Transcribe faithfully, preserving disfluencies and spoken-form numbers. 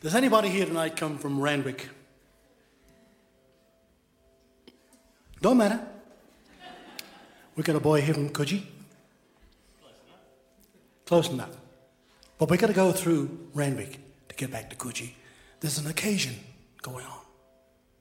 Does anybody here tonight come from Randwick? Don't matter. We got a boy here from Coogee. Close enough. But we got to go through Randwick to get back to Coogee. There's an occasion going on.